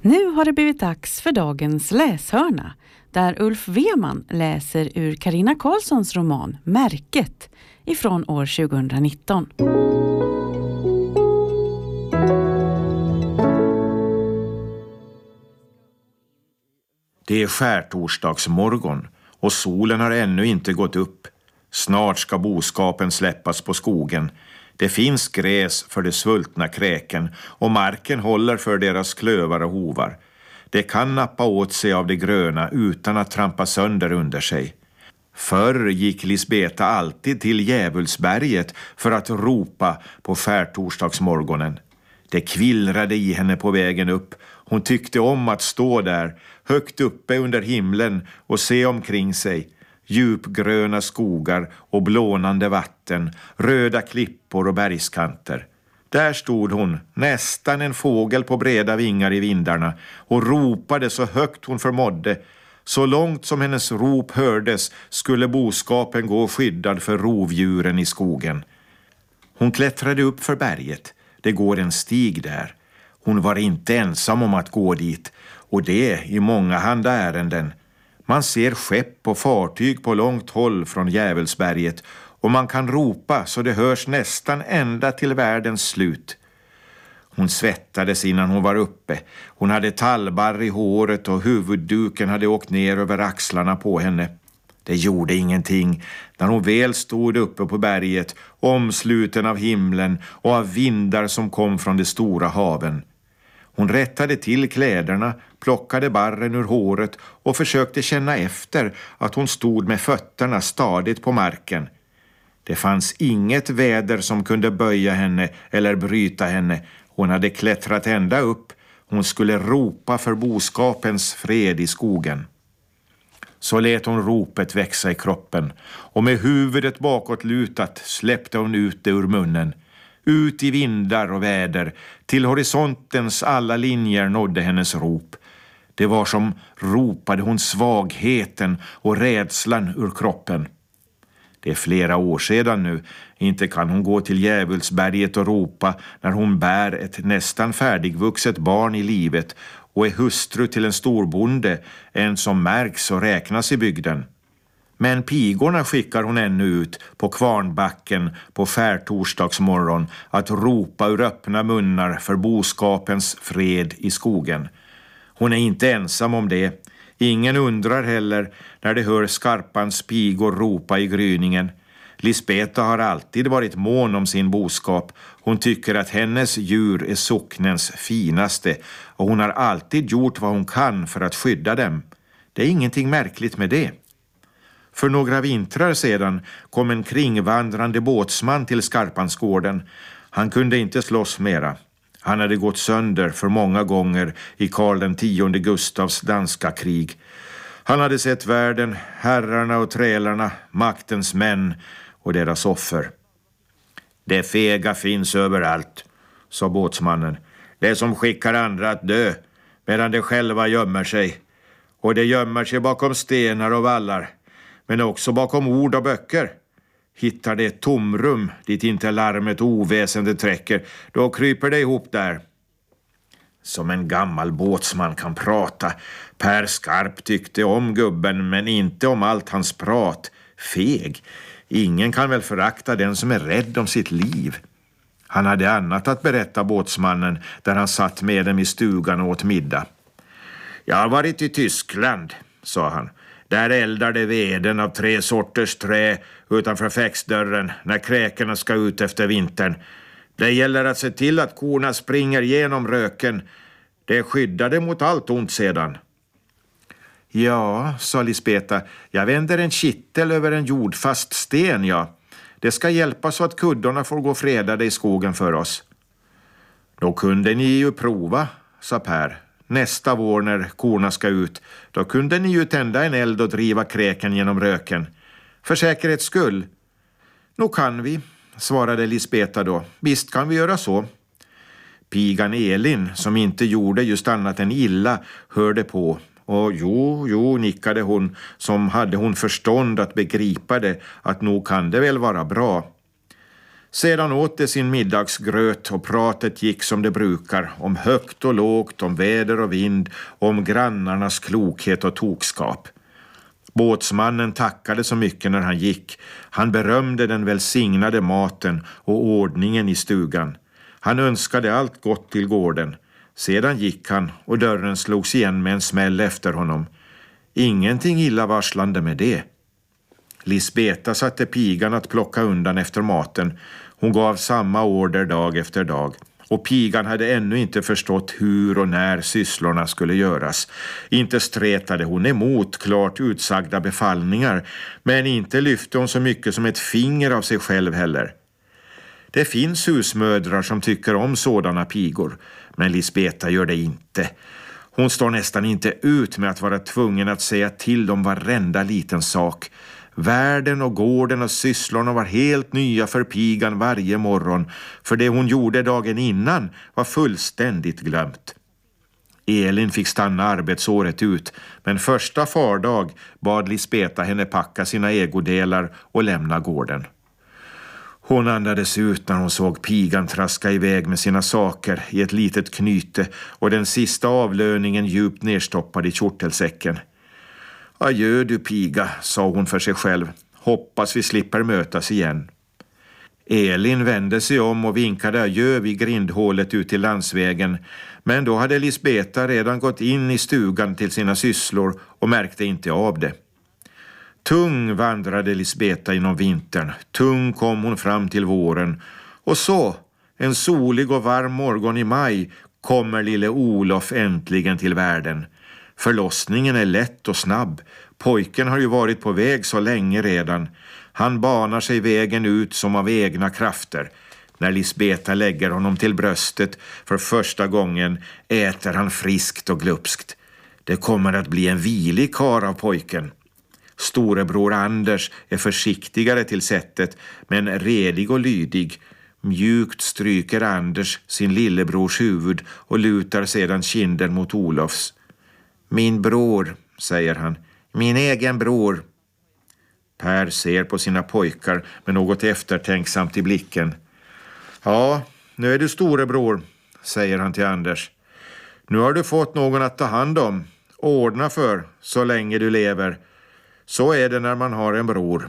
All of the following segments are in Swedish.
Nu har det blivit dags för dagens läshörna, där Ulf Weman läser ur Carina Karlssons roman Märket ifrån år 2019. Det är skärtorsdagsmorgon och solen har ännu inte gått upp. Snart ska boskapen släppas på skogen. Det finns gräs för de svultna kräken och marken håller för deras klövar och hovar. Det kan nappa åt sig av det gröna utan att trampa sönder under sig. Förr gick Lisbeta alltid till Djävulsberget för att ropa på skärtorsdagsmorgonen. Det kvillrade i henne på vägen upp. Hon tyckte om att stå där, högt uppe under himlen och se omkring sig. Djupgröna skogar och blånande vatten, röda klippor och bergskanter. Där stod hon, nästan en fågel på breda vingar i vindarna, och ropade så högt hon förmådde. Så långt som hennes rop hördes skulle boskapen gå skyddad för rovdjuren i skogen. Hon klättrade upp för berget. Det går en stig där. Hon var inte ensam om att gå dit, och det i många handa ärenden. Man ser skepp och fartyg på långt håll från Djävulsberget, och man kan ropa så det hörs nästan ända till världens slut. Hon svettades innan hon var uppe. Hon hade tallbarr i håret och huvudduken hade åkt ner över axlarna på henne. Det gjorde ingenting när hon väl stod uppe på berget, omsluten av himlen och av vindar som kom från de stora haven. Hon rättade till kläderna, plockade barren ur håret och försökte känna efter att hon stod med fötterna stadigt på marken. Det fanns inget väder som kunde böja henne eller bryta henne. Hon hade klättrat ända upp. Hon skulle ropa för boskapens fred i skogen. Så lät hon ropet växa i kroppen, och med huvudet bakåt lutat släppte hon ut det ur munnen. Ut i vindar och väder, till horisontens alla linjer nådde hennes rop. Det var som ropade hon svagheten och rädslan ur kroppen. Det är flera år sedan nu. Inte kan hon gå till Djävulsberget och ropa när hon bär ett nästan färdigvuxet barn i livet och är hustru till en storbonde, en som märks och räknas i bygden. Men pigorna skickar hon ännu ut på Kvarnbacken på skärtorsdagsmorgon att ropa ur öppna munnar för boskapens fred i skogen. Hon är inte ensam om det. Ingen undrar heller när de hör skarpans pigor ropa i gryningen. Lisbeta har alltid varit mån om sin boskap. Hon tycker att hennes djur är socknens finaste, och hon har alltid gjort vad hon kan för att skydda dem. Det är ingenting märkligt med det. För några vintrar sedan kom en kringvandrande båtsman till Skarpansgården. Han kunde inte slåss mera. Han hade gått sönder för många gånger i Karl X Gustavs danska krig. Han hade sett världen, herrarna och trälarna, maktens män och deras offer. Det fega finns överallt, sa båtsmannen. Det som skickar andra att dö, medan de själva gömmer sig. Och de gömmer sig bakom stenar och vallar, men också bakom ord och böcker. Hittar det ett tomrum dit inte larmet och oväsendet träcker, då kryper det ihop där. Som en gammal båtsman kan prata. Per Skarp tyckte om gubben, men inte om allt hans prat. Feg. Ingen kan väl förakta den som är rädd om sitt liv. Han hade annat att berätta båtsmannen där han satt med dem i stugan och åt middag. Jag har varit i Tyskland, sa han. Där eldar det veden av 3 sorters trä utanför fäxdörren när kräkerna ska ut efter vintern. Det gäller att se till att korna springer genom röken. Det skyddar det mot allt ont sedan. Ja, sa Lisbeta, jag vänder en kittel över en jordfast sten, ja. Det ska hjälpa så att kuddorna får gå fredade i skogen för oss. Då kunde ni ju prova, sa Per. Nästa vår när korna ska ut, då kunde ni ju tända en eld och driva kräken genom röken. För säkerhets skull. Nå kan vi, svarade Lisbeta då. Visst kan vi göra så. Pigan Elin, som inte gjorde just annat än illa, hörde på. Och jo, nickade hon, som hade hon förstånd att begripa det, att nog kan det väl vara bra. Sedan åt de sin middagsgröt och pratet gick som det brukar, om högt och lågt, om väder och vind, om grannarnas klokhet och tokskap. Båtsmannen tackade så mycket när han gick. Han berömde den välsignade maten och ordningen i stugan. Han önskade allt gott till gården. Sedan gick han och dörren slogs igen med en smäll efter honom. Ingenting illavarslande med det. Lisbeta satte pigan att plocka undan efter maten. Hon gav samma order dag efter dag. Och pigan hade ännu inte förstått hur och när sysslorna skulle göras. Inte stretade hon emot klart utsagda befallningar, men inte lyfte hon så mycket som ett finger av sig själv heller. Det finns husmödrar som tycker om sådana pigor, men Lisbeta gör det inte. Hon står nästan inte ut med att vara tvungen att säga till om varenda liten sak. Världen och gården och sysslorna var helt nya för pigan varje morgon, för det hon gjorde dagen innan var fullständigt glömt. Elin fick stanna arbetsåret ut, men första fardag bad Lisbeta henne packa sina ägodelar och lämna gården. Hon andades ut när hon såg pigan traska iväg med sina saker i ett litet knyte och den sista avlöningen djupt nerstoppad i kjortelsäcken. Adjö du piga, sa hon för sig själv. Hoppas vi slipper mötas igen. Elin vände sig om och vinkade adjö vid grindhålet ut till landsvägen. Men då hade Lisbeta redan gått in i stugan till sina sysslor och märkte inte av det. Tung vandrade Lisbeta inom vintern. Tung kom hon fram till våren. Och så, en solig och varm morgon i maj, kommer lille Olof äntligen till världen. Förlossningen är lätt och snabb. Pojken har ju varit på väg så länge redan. Han banar sig vägen ut som av egna krafter. När Lisbeta lägger honom till bröstet för första gången äter han friskt och glupskt. Det kommer att bli en vilig kar av pojken. Storebror Anders är försiktigare till sättet, men redig och lydig. Mjukt stryker Anders sin lillebrors huvud och lutar sedan kinden mot Olofs. Min bror, säger han. Min egen bror. Per ser på sina pojkar med något eftertänksamt i blicken. Ja, nu är du storebror, säger han till Anders. Nu har du fått någon att ta hand om, ordna för, så länge du lever. Så är det när man har en bror.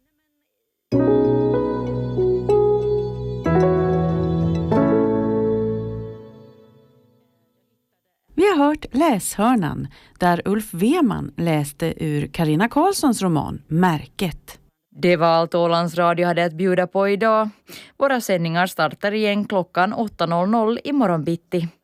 Vi har hört Läshörnan där Ulf Weman läste ur Carina Karlssons roman Märket. Det var allt Ålands Radio hade att bjuda på idag. Våra sändningar startar igen klockan 8.00 imorgon bitti.